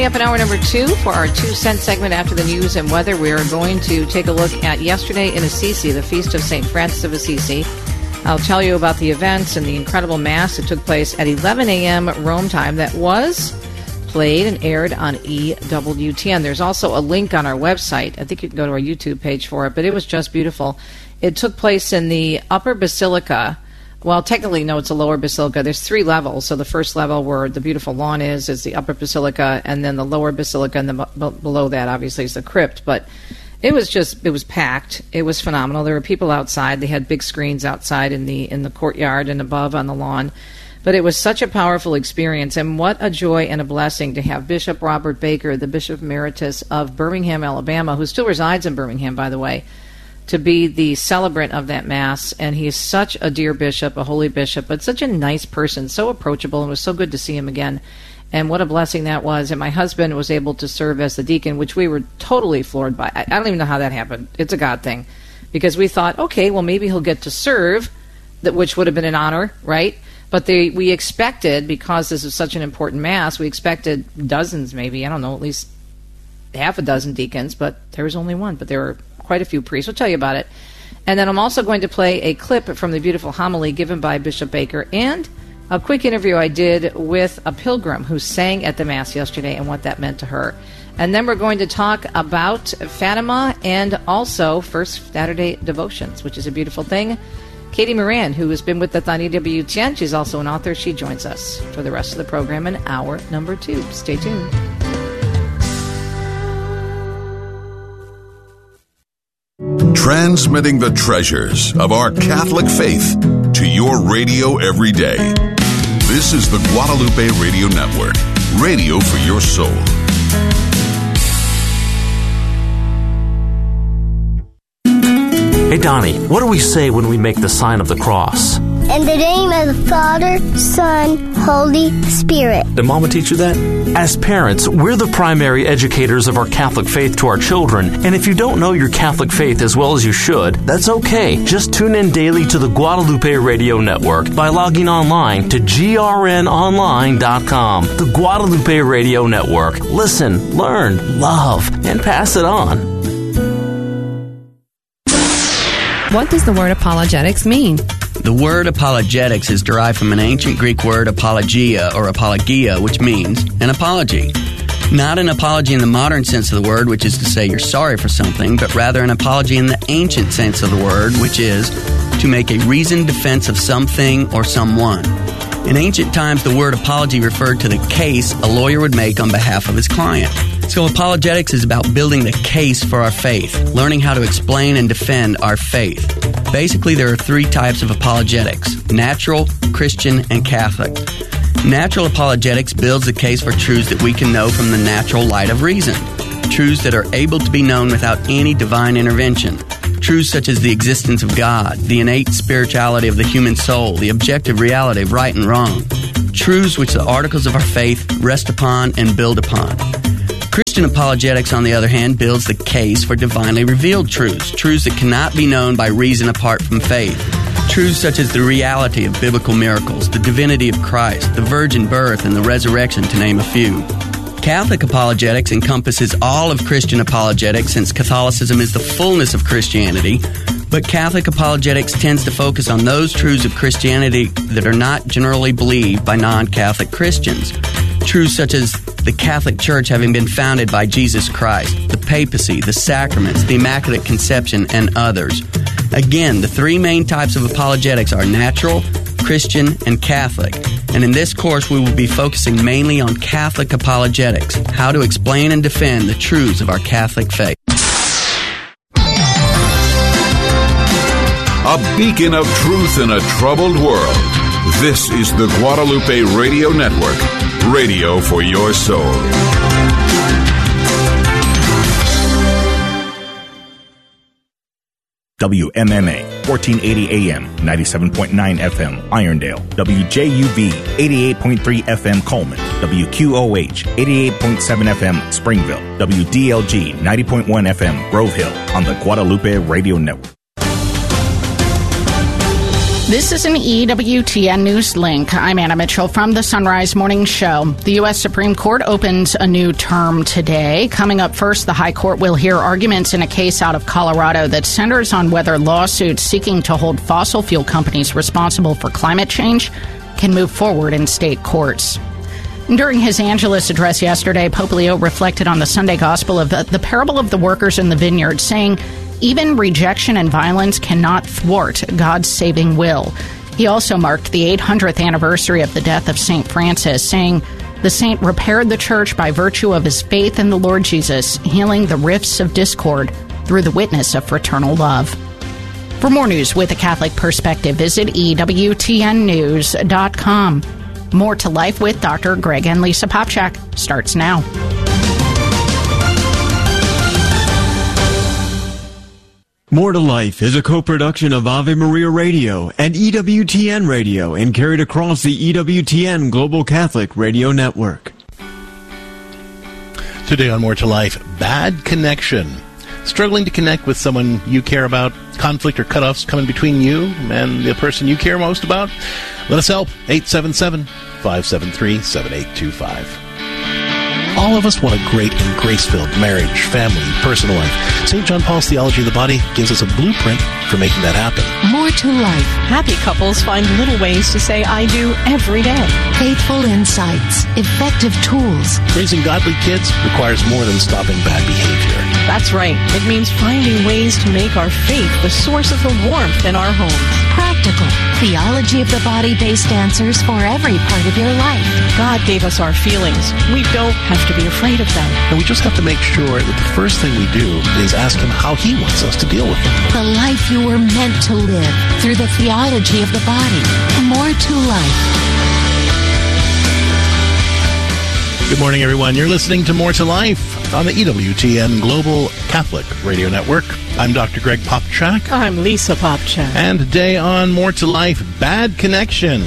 Coming up in hour number 2 for our 2-cent segment after the news and weather, we are going to take a look at yesterday in Assisi, the Feast of St. Francis of Assisi. I'll tell you about the events and the incredible Mass that took place at 11 a.m. Rome time that was played and aired on EWTN. There's also a link on our website. I think you can go to our YouTube page for it, but it was just beautiful. It took place in the Upper Basilica. Well, technically, no, it's a lower basilica. There's 3 levels. So the first level where the beautiful lawn is the upper basilica, and then the lower basilica, and below that, obviously, is the crypt. But it was packed. It was phenomenal. There were people outside. They had big screens outside in the courtyard and above on the lawn. But it was such a powerful experience, and what a joy and a blessing to have Bishop Robert Baker, the Bishop Emeritus of Birmingham, Alabama, who still resides in Birmingham, by the way, to be the celebrant of that Mass. And he is such a dear bishop, a holy bishop, but such a nice person, so approachable, and it was so good to see him again. And what a blessing that was. And my husband was able to serve as the deacon, which we were totally floored by. I don't even know how that happened. It's a God thing. Because we thought, okay, well, maybe he'll get to serve, which would have been an honor, right? But we expected, because this is such an important Mass, we expected dozens maybe, I don't know, at least half a dozen deacons, but there was only one. But there were quite a few priests. We'll tell you about it. And then I'm also going to play a clip from the beautiful homily given by Bishop Baker and a quick interview I did with a pilgrim who sang at the Mass yesterday and what that meant to her. And then we're going to talk about Fatima and also First Saturday Devotions, which is a beautiful thing. Katie Moran, who has been with us on EWTN, she's also an author. She joins us for the rest of the program in hour number 2. Stay tuned. Transmitting the treasures of our Catholic faith to your radio every day. This is the Guadalupe Radio Network, radio for your soul. Hey, Donnie, what do we say when we make the sign of the cross? In the name of the Father, Son, Holy Spirit. Did Mama teach you that? As parents, we're the primary educators of our Catholic faith to our children, and if you don't know your Catholic faith as well as you should, that's okay. Just tune in daily to the Guadalupe Radio Network by logging online to grnonline.com. The Guadalupe Radio Network. Listen, learn, love, and pass it on. What does the word apologetics mean? The word apologetics is derived from an ancient Greek word apologia or apologia, which means an apology. Not an apology in the modern sense of the word, which is to say you're sorry for something, but rather an apology in the ancient sense of the word, which is to make a reasoned defense of something or someone. In ancient times, the word apology referred to the case a lawyer would make on behalf of his client. So apologetics is about building the case for our faith, learning how to explain and defend our faith. Basically, there are 3 types of apologetics: natural, Christian, and Catholic. Natural apologetics builds the case for truths that we can know from the natural light of reason, truths that are able to be known without any divine intervention, truths such as the existence of God, the innate spirituality of the human soul, the objective reality of right and wrong, truths which the articles of our faith rest upon and build upon. Christian apologetics, on the other hand, builds the case for divinely revealed truths, truths that cannot be known by reason apart from faith, truths such as the reality of biblical miracles, the divinity of Christ, the virgin birth, and the resurrection, to name a few. Catholic apologetics encompasses all of Christian apologetics, since Catholicism is the fullness of Christianity, but Catholic apologetics tends to focus on those truths of Christianity that are not generally believed by non-Catholic Christians. Truths such as the Catholic Church having been founded by Jesus Christ, the papacy, the sacraments, the Immaculate Conception, and others. Again, the 3 main types of apologetics are natural, Christian, and Catholic. And in this course, we will be focusing mainly on Catholic apologetics, how to explain and defend the truths of our Catholic faith. A beacon of truth in a troubled world. This is the Guadalupe Radio Network, radio for your soul. WMMA, 1480 AM, 97.9 FM, Irondale. WJUV, 88.3 FM, Coleman. WQOH, 88.7 FM, Springville. WDLG, 90.1 FM, Grove Hill, on the Guadalupe Radio Network. This is an EWTN News link. I'm Anna Mitchell from the Sunrise Morning Show. The U.S. Supreme Court opens a new term today. Coming up first, the High Court will hear arguments in a case out of Colorado that centers on whether lawsuits seeking to hold fossil fuel companies responsible for climate change can move forward in state courts. During his Angelus address yesterday, Pope Leo reflected on the Sunday Gospel of the parable of the workers in the vineyard, saying, even rejection and violence cannot thwart God's saving will. He also marked the 800th anniversary of the death of St. Francis, saying, the saint repaired the church by virtue of his faith in the Lord Jesus, healing the rifts of discord through the witness of fraternal love. For more news with a Catholic perspective, visit EWTNnews.com. More to Life with Dr. Greg and Lisa Popchak starts now. More to Life is a co-production of Ave Maria Radio and EWTN Radio and carried across the EWTN Global Catholic Radio Network. Today on More to Life, bad connection. Struggling to connect with someone you care about, conflict or cutoffs coming between you and the person you care most about? Let us help. 877-573-7825. All of us want a great and grace-filled marriage, family, personal life. St. John Paul's Theology of the Body gives us a blueprint for making that happen. More to life. Happy couples find little ways to say I do every day. Faithful insights. Effective tools. Raising godly kids requires more than stopping bad behavior. That's right. It means finding ways to make our faith the source of the warmth in our homes. Practical. Theology of the Body-based answers for every part of your life. God gave us our feelings. We don't have to be afraid of them. And we just have to make sure that the first thing we do is ask Him how He wants us to deal with them. The life you were meant to live through the theology of the body. More to life. Good morning, everyone. You're listening to More to Life on the EWTN Global Catholic Radio Network. I'm Dr. Greg Popchak. I'm Lisa Popchak. And today on More to Life, bad connection.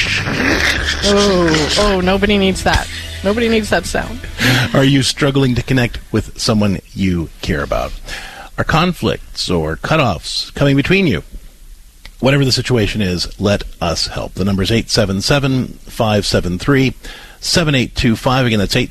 Oh, nobody needs that. Nobody needs that sound. Are you struggling to connect with someone you care about? Are conflicts or cutoffs coming between you? Whatever the situation is, let us help. The number is 877-573-7825. Again, that's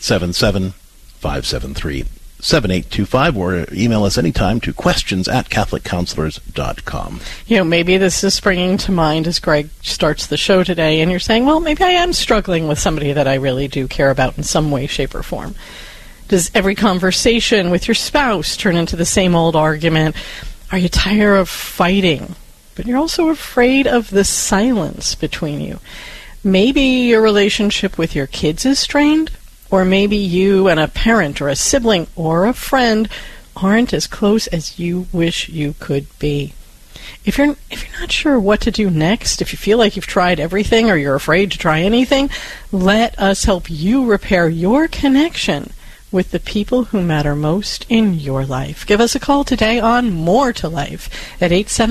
877-573-7825. Or email us anytime to questions@catholiccounselors.com. You know, maybe this is springing to mind as Greg starts the show today, and you're saying, well, maybe I am struggling with somebody that I really do care about in some way, shape, or form. Does every conversation with your spouse turn into the same old argument? Are you tired of fighting? But you're also afraid of the silence between you. Maybe your relationship with your kids is strained, or maybe you and a parent or a sibling or a friend aren't as close as you wish you could be. If you're not sure what to do next, if you feel like you've tried everything or you're afraid to try anything, let us help you repair your connection with the people who matter most in your life. Give us a call today on More to Life at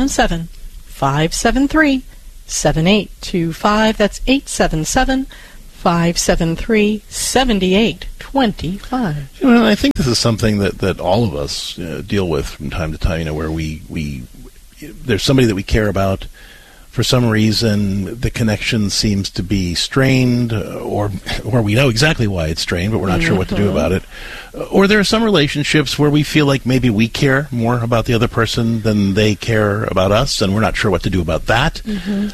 877-573-7825. That's 877-573-7825. You know, I think this is something that all of us deal with from time to time, you know, where we there's somebody that we care about. For some reason, the connection seems to be strained, or we know exactly why it's strained, but we're not sure what to do about it. Or there are some relationships where we feel like maybe we care more about the other person than they care about us, and we're not sure what to do about that.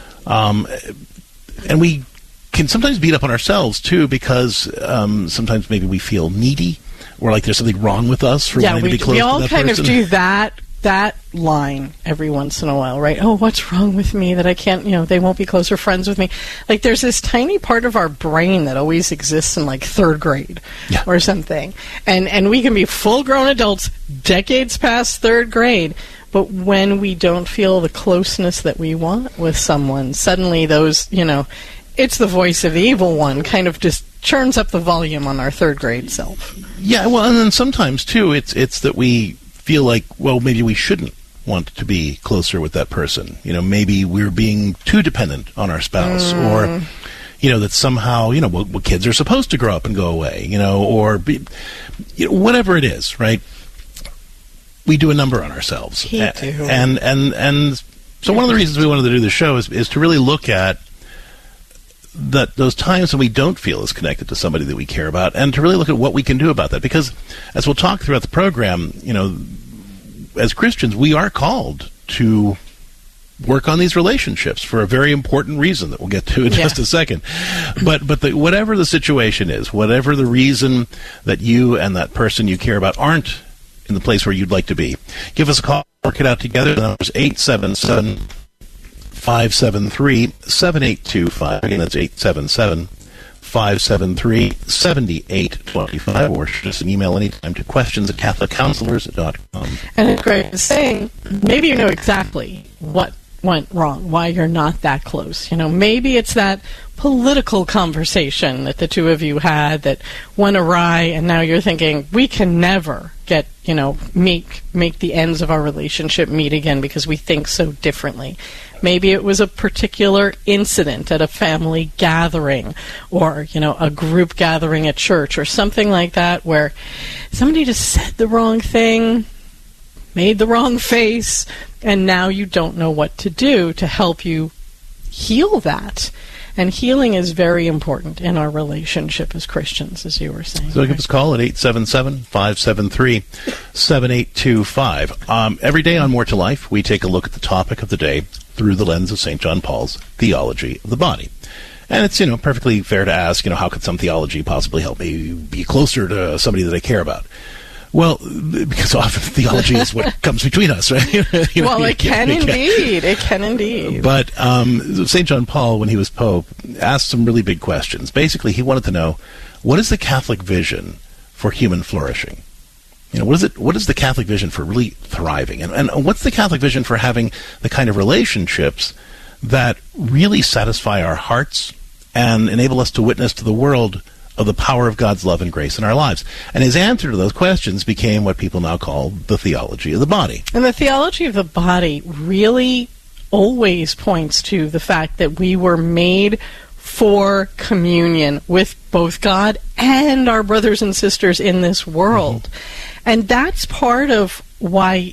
And we can sometimes beat up on ourselves, too, because sometimes maybe we feel needy, or like there's something wrong with us for wanting to be close to that person. We all kind of do that line every once in a while, right? Oh, what's wrong with me that I can't, they won't be closer friends with me. Like, there's this tiny part of our brain that always exists in, like, third grade or something. And we can be full-grown adults decades past third grade, but when we don't feel the closeness that we want with someone, suddenly those, it's the voice of the evil one kind of just churns up the volume on our third grade self. Yeah, well, and then sometimes, too, it's that we feel like, well, maybe we shouldn't want to be closer with that person. Maybe we're being too dependent on our spouse, or, that somehow, well, kids are supposed to grow up and go away, or whatever it is, right? We do a number on ourselves. We do. And So one of the reasons we wanted to do the show is to really look at those times when we don't feel as connected to somebody that we care about, and to really look at what we can do about that. Because as we'll talk throughout the program, as Christians, we are called to work on these relationships for a very important reason that we'll get to in just a second. But whatever the situation is, whatever the reason that you and that person you care about aren't in the place where you'd like to be, give us a call. Work it out together. The number is 877-573-7825. Again, that's 877-573-7825. Or shoot us an email anytime to questions@catholiccounselors.com. And as Greg is saying, maybe you know exactly what went wrong, why you're not that close. Maybe it's that political conversation that the two of you had that went awry, and now you're thinking, we can never get, make the ends of our relationship meet again because we think so differently. Maybe it was a particular incident at a family gathering or, a group gathering at church or something like that where somebody just said the wrong thing, made the wrong face, and now you don't know what to do to help you heal that. And healing is very important in our relationship as Christians, as you were saying. So give us a call at 877-573-7825. Every day on More to Life, we take a look at the topic of the day through the lens of St. John Paul's theology of the body. And it's, perfectly fair to ask, how could some theology possibly help me be closer to somebody that I care about? Well, because often theology is what comes between us, right? It can indeed. It can indeed. But St. John Paul, when he was Pope, asked some really big questions. Basically, he wanted to know, what is the Catholic vision for human flourishing? What is the Catholic vision for really thriving? And what's the Catholic vision for having the kind of relationships that really satisfy our hearts and enable us to witness to the world of the power of God's love and grace in our lives? And his answer to those questions became what people now call the theology of the body. And the theology of the body really always points to the fact that we were made for communion with both God and our brothers and sisters in this world. Mm-hmm. And that's part of why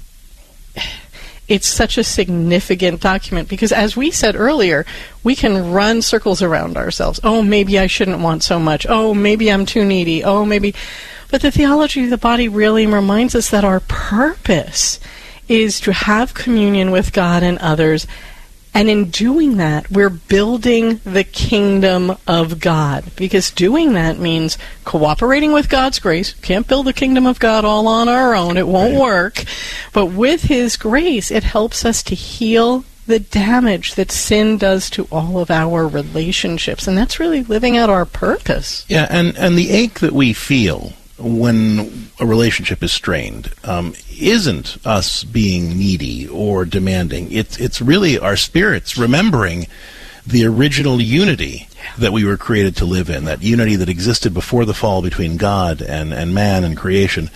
it's such a significant document, because as we said earlier, we can run circles around ourselves. Oh, maybe I shouldn't want so much. Oh, maybe I'm too needy. Oh, maybe. But the theology of the body really reminds us that our purpose is to have communion with God and others. And in doing that, we're building the kingdom of God. Because doing that means cooperating with God's grace. Can't build the kingdom of God all on our own. It won't work. But with His grace, it helps us to heal the damage that sin does to all of our relationships. And that's really living out our purpose. Yeah, and the ache that we feel when a relationship is strained isn't us being needy or demanding. It's really our spirits remembering the original unity that we were created to live in, that unity that existed before the fall between God and man and creation,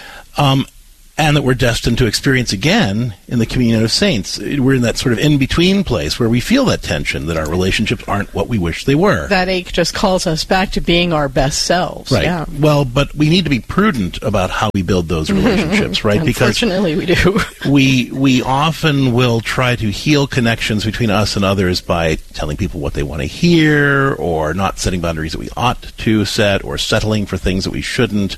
and that we're destined to experience again in the communion of saints. We're in that sort of in-between place where we feel that tension, that our relationships aren't what we wish they were. That ache just calls us back to being our best selves. Right. Yeah. Well, but we need to be prudent about how we build those relationships, right? Unfortunately, we do. we often will try to heal connections between us and others by telling people what they want to hear, or not setting boundaries that we ought to set, or settling for things that we shouldn't.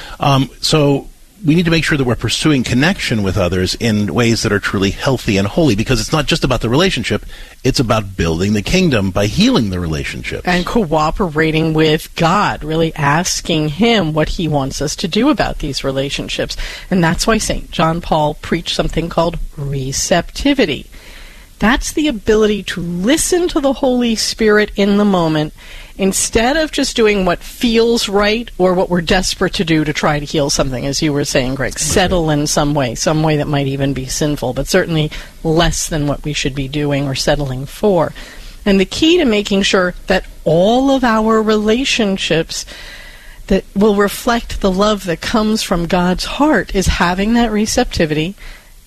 So we need to make sure that we're pursuing connection with others in ways that are truly healthy and holy, because it's not just about the relationship, it's about building the kingdom by healing the relationship. And cooperating with God, really asking Him what He wants us to do about these relationships. And that's why St. John Paul preached something called receptivity. That's the ability to listen to the Holy Spirit in the moment, instead of just doing what feels right or what we're desperate to do to try to heal something, as you were saying, Greg. Settle in some way that might even be sinful, but certainly less than what we should be doing or settling for. And the key to making sure that all of our relationships that will reflect the love that comes from God's heart is having that receptivity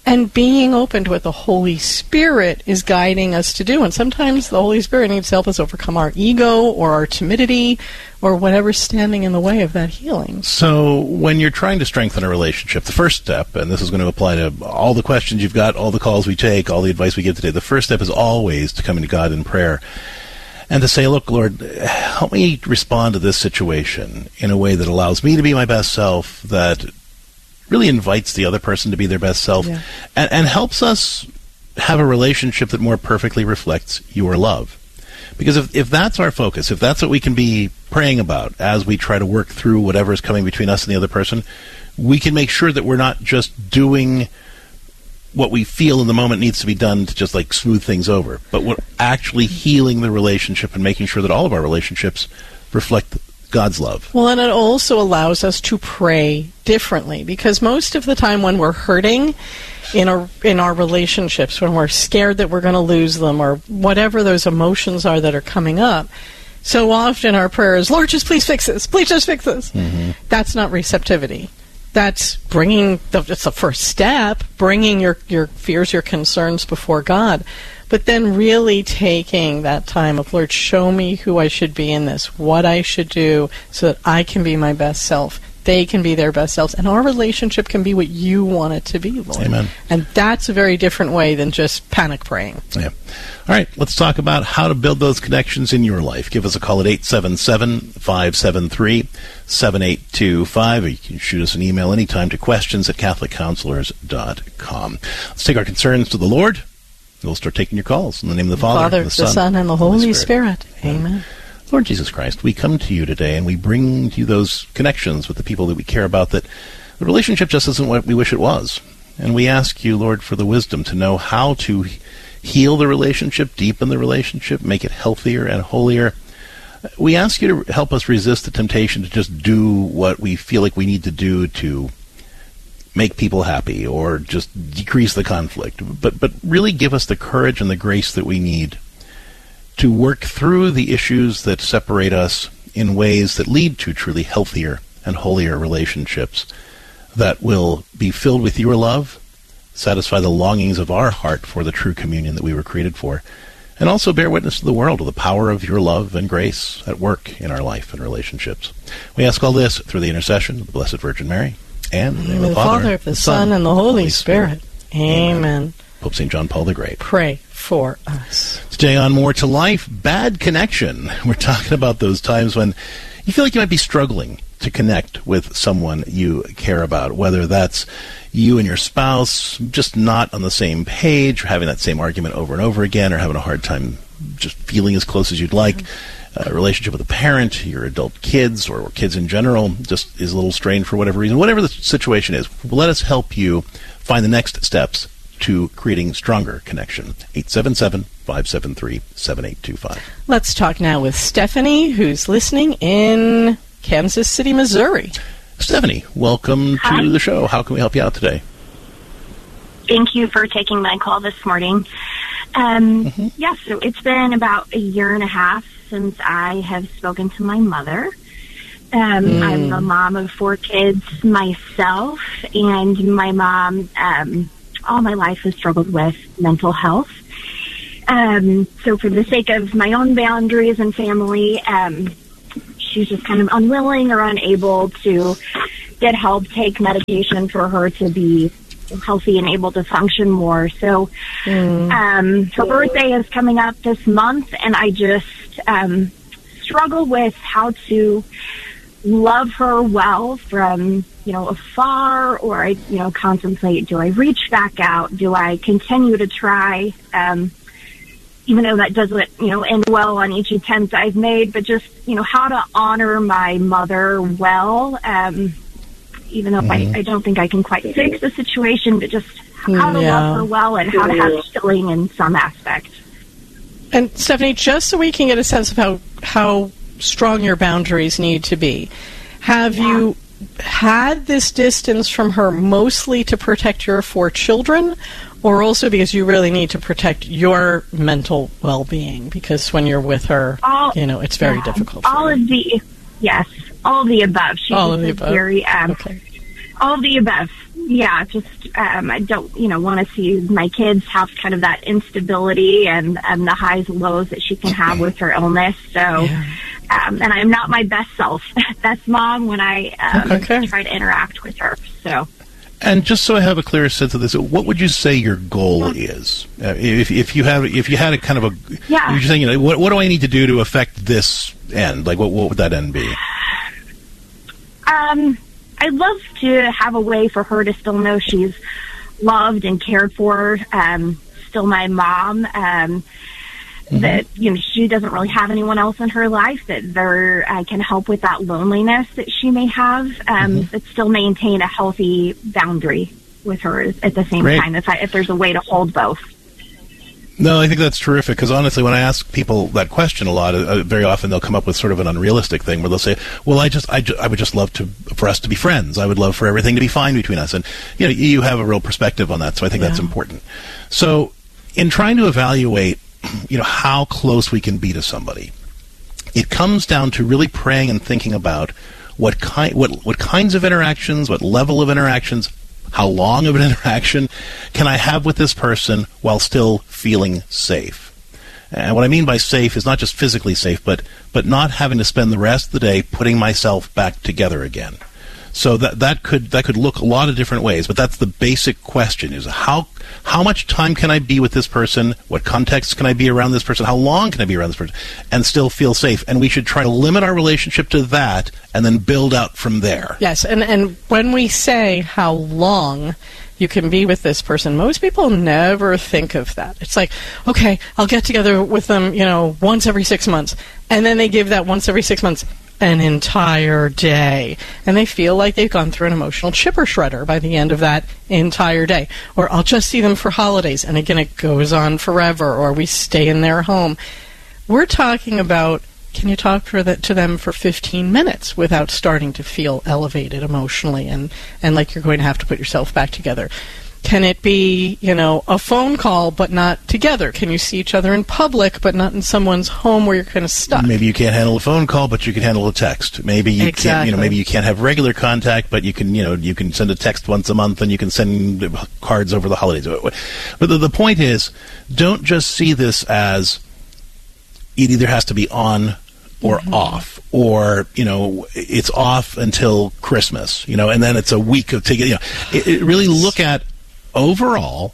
and being open to what the Holy Spirit is guiding us to do. And sometimes the Holy Spirit needs to help us overcome our ego or our timidity or whatever's standing in the way of that healing. So when you're trying to strengthen a relationship, the first step, and this is going to apply to all the questions you've got, all the calls we take, all the advice we give today, the first step is always to come to God in prayer and to say, look, Lord, help me respond to this situation in a way that allows me to be my best self, that really invites the other person to be their best self, and helps us have a relationship that more perfectly reflects your love. Because if that's our focus, if that's what we can be praying about as we try to work through whatever is coming between us and the other person, we can make sure that we're not just doing what we feel in the moment needs to be done to just like smooth things over, but we're actually healing the relationship and making sure that all of our relationships reflect God's love. Well, and it also allows us to pray differently, because most of the time when we're hurting in our relationships, when we're scared that we're going to lose them or whatever those emotions are that are coming up, so often our prayer is, Lord, just please fix this. Please just fix this. Mm-hmm. That's not receptivity. That's it's the first step, bringing your fears, your concerns before God. But then really taking that time of, Lord, show me who I should be in this, what I should do so that I can be my best self, they can be their best selves, and our relationship can be what you want it to be, Lord. Amen. And that's a very different way than just panic praying. Yeah. All right, let's talk about how to build those connections in your life. Give us a call at 877-573-7825, or you can shoot us an email anytime to questions@catholiccounselors.com. Let's take our concerns to the Lord. We'll start taking your calls in the name of the Father, the Son, and the Holy Spirit. Amen. Lord Jesus Christ, we come to you today and we bring to you those connections with the people that we care about, that the relationship just isn't what we wish it was. And we ask you, Lord, for the wisdom to know how to heal the relationship, deepen the relationship, make it healthier and holier. We ask you to help us resist the temptation to just do what we feel like we need to do to make people happy or just decrease the conflict, but really give us the courage and the grace that we need to work through the issues that separate us in ways that lead to truly healthier and holier relationships that will be filled with your love, satisfy the longings of our heart for the true communion that we were created for, and also bear witness to the world of the power of your love and grace at work in our life and relationships. We ask all this through the intercession of the Blessed Virgin Mary, and in the name of the Father, the Son, and the Holy Spirit. Amen. Pope St. John Paul the Great. Pray for us. Today on More to Life, bad connection. We're talking about those times when you feel like you might be struggling to connect with someone you care about, whether that's you and your spouse just not on the same page, or having that same argument over and over again, or having a hard time just feeling as close as you'd like. A relationship with a parent, your adult kids, or kids in general just is a little strained for whatever reason. Whatever the situation is, let us help you find the next steps to creating stronger connection. 877-573-7825. Let's talk now with Stephanie, who's listening in Kansas City, Missouri. Stephanie, welcome to the show. How can we help you out today? Thank you for taking my call this morning. Yeah, so it's been about a year and a half since I have spoken to my mother. I'm a mom of 4 kids myself, and my mom all my life has struggled with mental health. So for the sake of my own boundaries and family, she's just kind of unwilling or unable to get help, take medication for her to be healthy and able to function more. So her birthday is coming up this month, and I just struggle with how to love her well from, afar, or I, contemplate, do I reach back out? Do I continue to try? Even though that doesn't, end well on each attempt I've made, but just, how to honor my mother well, even though I don't think I can quite fix the situation, but just how to love her well and how to have healing in some aspect. And Stephanie, just so we can get a sense of how strong your boundaries need to be, have you had this distance from her mostly to protect your 4 children, or also because you really need to protect your mental well-being? Because when you're with her, it's very difficult. All of the above. She's all of the above. All of the above. just I don't, want to see my kids have kind of that instability and the highs and lows that she can have with her illness. So, and I'm not my best self, best mom when I try to interact with her. So. And just so I have a clearer sense of this, what would you say your goal is? If you had a kind of a, you're saying, what do I need to do to affect this end? Like, what would that end be? I'd love to have a way for her to still know she's loved and cared for. Still my mom. That she doesn't really have anyone else in her life that can help with that loneliness that she may have. But still maintain a healthy boundary with her at the same time. If there's a way to hold both. No, I think that's terrific, because honestly, when I ask people that question a lot, very often they'll come up with sort of an unrealistic thing where they'll say, well, I would just love for us to be friends. I would love for everything to be fine between us. And, you have a real perspective on that, so I think that's important. So in trying to evaluate, how close we can be to somebody, it comes down to really praying and thinking about what kinds of interactions, what level of interactions, how long of an interaction can I have with this person while still feeling safe? And what I mean by safe is not just physically safe, but not having to spend the rest of the day putting myself back together again. So that could look a lot of different ways, but that's the basic question: is how much time can I be with this person? What context can I be around this person? How long can I be around this person and still feel safe? And we should try to limit our relationship to that and then build out from there. Yes, and when we say how long you can be with this person, most people never think of that. It's like, okay, I'll get together with them, once every 6 months. And then they give that once every 6 months an entire day. And they feel like they've gone through an emotional chipper shredder by the end of that entire day. Or I'll just see them for holidays. And again, it goes on forever. Or we stay in their home. We're talking about, can you talk to them for 15 minutes without starting to feel elevated emotionally and like you're going to have to put yourself back together? Can it be, a phone call but not together? Can you see each other in public but not in someone's home where you're kind of stuck? Maybe you can't handle a phone call, but you can handle a text. Maybe you can't, maybe you can't have regular contact, but you can send a text once a month and you can send cards over the holidays. But the point is, don't just see this as it either has to be on or off, or it's off until Christmas, and then it's a week of taking. It really look at overall,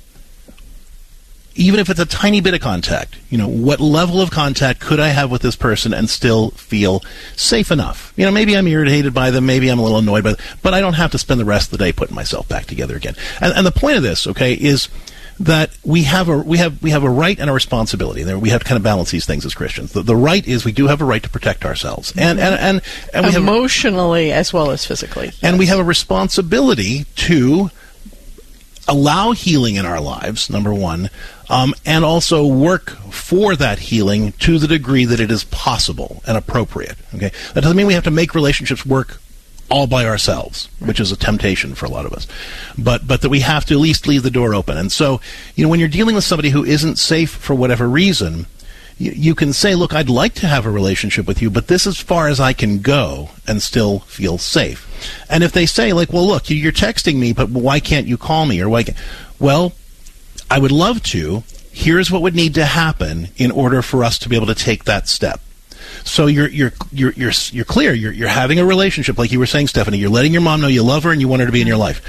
even if it's a tiny bit of contact. What level of contact could I have with this person and still feel safe enough? Maybe I'm irritated by them, maybe I'm a little annoyed by them, but I don't have to spend the rest of the day putting myself back together again. And the point of this, okay, is that we have a right and a responsibility. We have to kind of balance these things as Christians. The right is we do have a right to protect ourselves, and we emotionally as well as physically, and we have a responsibility to allow healing in our lives, number one, and also work for that healing to the degree that it is possible and appropriate. Okay, that doesn't mean we have to make relationships work all by ourselves, which is a temptation for a lot of us, but that we have to at least leave the door open. And so, when you're dealing with somebody who isn't safe for whatever reason, you can say, look, I'd like to have a relationship with you, but this is as far as I can go and still feel safe. And if they say, like, well, look, you're texting me, but why can't you call me? Or why can't... Well, I would love to. Here's what would need to happen in order for us to be able to take that step. So you're clear. You're having a relationship, like you were saying, Stephanie. You're letting your mom know you love her and you want her to be in your life.